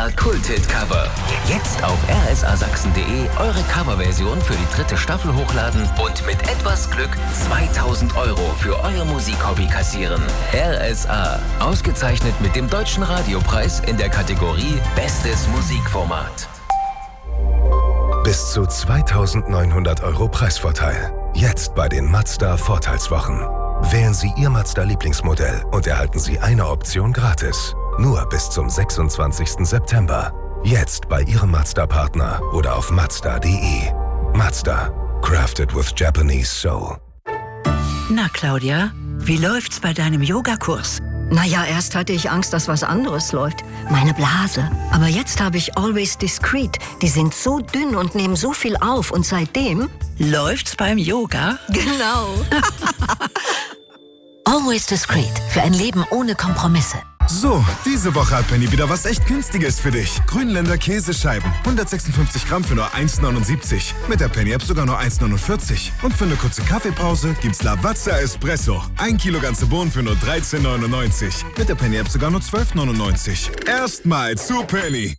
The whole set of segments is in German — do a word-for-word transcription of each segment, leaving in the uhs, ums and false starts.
A Kulthit-Cover. Jetzt auf r s a sachsen punkt de eure Coverversion für die dritte Staffel hochladen und mit etwas Glück zweitausend Euro für euer Musikhobby kassieren. R S A, ausgezeichnet mit dem Deutschen Radiopreis in der Kategorie Bestes Musikformat. Bis zu zweitausendneunhundert Euro Preisvorteil. Jetzt bei den Mazda Vorteilswochen. Wählen Sie Ihr Mazda-Lieblingsmodell und erhalten Sie eine Option gratis. Nur bis zum sechsundzwanzigsten September. Jetzt bei Ihrem Mazda-Partner oder auf mazda punkt de. Mazda. Crafted with Japanese soul. Na, Claudia, wie läuft's bei deinem Yogakurs? Naja, erst hatte ich Angst, dass was anderes läuft. Meine Blase. Aber jetzt habe ich Always Discreet. Die sind so dünn und nehmen so viel auf. Und seitdem... Läuft's beim Yoga? Genau. Always Discreet. Für ein Leben ohne Kompromisse. So, diese Woche hat Penny wieder was echt Günstiges für dich. Grünländer Käsescheiben. hundertsechsundfünfzig Gramm für nur eins neunundsiebzig. Mit der Penny-App sogar nur eins neunundvierzig. Und für eine kurze Kaffeepause gibt's Lavazza Espresso. Ein Kilo ganze Bohnen für nur dreizehn neunundneunzig. Mit der Penny-App sogar nur zwölf neunundneunzig. Erstmal zu Penny.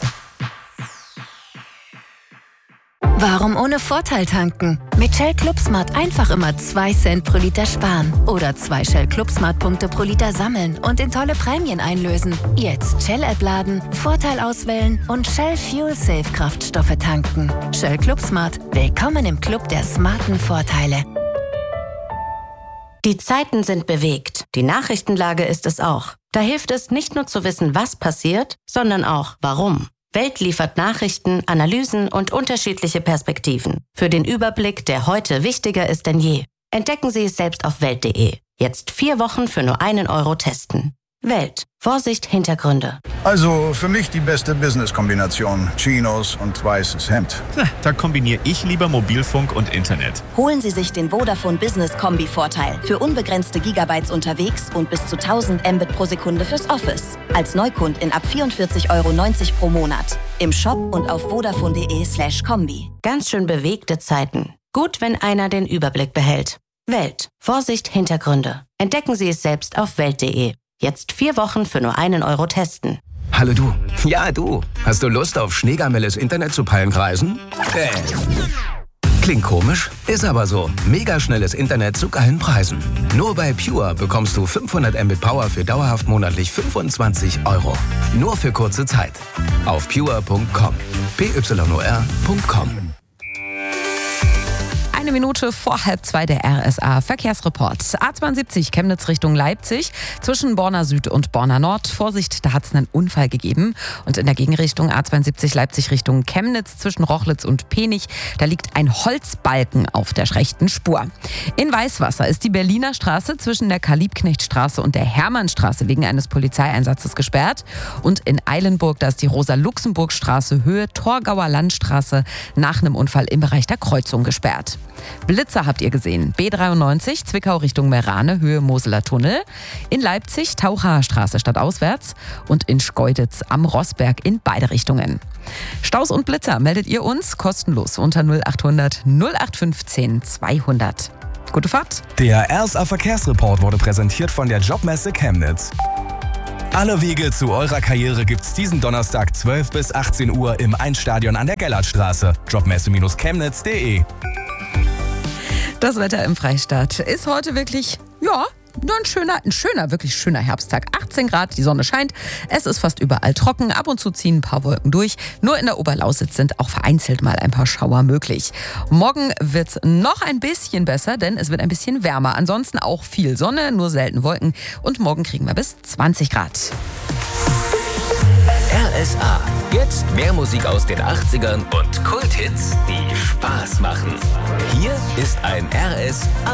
Warum ohne Vorteil tanken? Mit Shell Club Smart einfach immer zwei Cent pro Liter sparen. Oder zwei Shell Club Smart Punkte pro Liter sammeln und in tolle Prämien einlösen. Jetzt Shell-App laden, Vorteil auswählen und Shell Fuel Safe Kraftstoffe tanken. Shell Club Smart. Willkommen im Club der smarten Vorteile. Die Zeiten sind bewegt. Die Nachrichtenlage ist es auch. Da hilft es nicht nur zu wissen, was passiert, sondern auch warum. Welt liefert Nachrichten, Analysen und unterschiedliche Perspektiven. Für den Überblick, der heute wichtiger ist denn je. Entdecken Sie es selbst auf welt punkt de. Jetzt vier Wochen für nur einen Euro testen. Welt. Vorsicht, Hintergründe. Also für mich die beste Business-Kombination. Chinos und weißes Hemd. Na, da kombiniere ich lieber Mobilfunk und Internet. Holen Sie sich den Vodafone Business Kombi-Vorteil. Für unbegrenzte Gigabytes unterwegs und bis zu tausend Mbit pro Sekunde fürs Office. Als Neukundin ab vierundvierzig Euro neunzig pro Monat. Im Shop und auf vodafone punkt de slash kombi. Ganz schön bewegte Zeiten. Gut, wenn einer den Überblick behält. Welt. Vorsicht, Hintergründe. Entdecken Sie es selbst auf welt punkt de. Jetzt vier Wochen für nur einen Euro testen. Hallo du. Ja, du. Hast du Lust auf schneegamelles Internet zu Palmkreisen? Äh. Klingt komisch, ist aber so. Mega schnelles Internet zu geilen Preisen. Nur bei Pure bekommst du fünfhundert Mbit Power für dauerhaft monatlich fünfundzwanzig Euro. Nur für kurze Zeit. Auf pure punkt com. p y o r punkt com. Eine Minute vor halb zwei der R S A Verkehrsreport. A zweiundsiebzig Chemnitz Richtung Leipzig zwischen Borna Süd und Borna Nord. Vorsicht, da hat es einen Unfall gegeben. Und in der Gegenrichtung A zweiundsiebzig Leipzig Richtung Chemnitz zwischen Rochlitz und Penich. Da liegt ein Holzbalken auf der rechten Spur. In Weißwasser ist die Berliner Straße zwischen der Karl-Liebknecht-Straße und der Hermannstraße wegen eines Polizeieinsatzes gesperrt. Und in Eilenburg, da ist die Rosa-Luxemburg-Straße Höhe Torgauer Landstraße nach einem Unfall im Bereich der Kreuzung gesperrt. Blitzer habt ihr gesehen. B dreiundneunzig, Zwickau Richtung Merane, Höhe Moseler Tunnel. In Leipzig, Tauchaer Straße stadtauswärts. Und in Schkeuditz am Rossberg in beide Richtungen. Staus und Blitzer meldet ihr uns kostenlos unter null achthundert null acht fünfzehn zweihundert. Gute Fahrt. Der R S A Verkehrsreport wurde präsentiert von der Jobmesse Chemnitz. Alle Wege zu eurer Karriere gibt's diesen Donnerstag zwölf bis achtzehn Uhr im Einstadion an der Gellertstraße. Jobmesse Chemnitz punkt de. Das Wetter im Freistaat ist heute wirklich, ja, nur ein schöner, ein schöner, wirklich schöner Herbsttag. achtzehn Grad, die Sonne scheint, es ist fast überall trocken, ab und zu ziehen ein paar Wolken durch. Nur in der Oberlausitz sind auch vereinzelt mal ein paar Schauer möglich. Morgen wird's noch ein bisschen besser, denn es wird ein bisschen wärmer. Ansonsten auch viel Sonne, nur selten Wolken. Und morgen kriegen wir bis zwanzig Grad. R S A. Jetzt mehr Musik aus den achtzigern und Kulthits, die Spaß machen. Hier ist ein R S A.